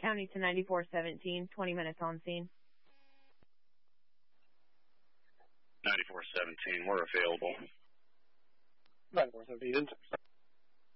County to 9417, 20 minutes on scene. 9417, we're available. 9417.